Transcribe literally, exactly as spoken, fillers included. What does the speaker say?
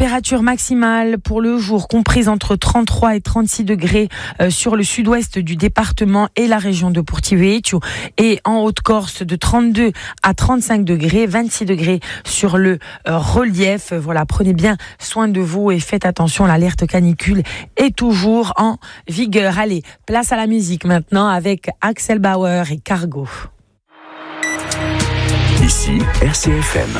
température maximale pour le jour comprise entre trente-trois et trente-six degrés euh, sur le sud-ouest du département et la région de Porto Vecchio, et en Haute-Corse de trente-deux à trente-cinq degrés, vingt-six degrés sur le euh, relief. Voilà, prenez bien soin de vous et faites attention, l'alerte canicule est toujours en vigueur. Allez, place à la musique maintenant avec Axel Bauer et Cargo. Ici R C F M.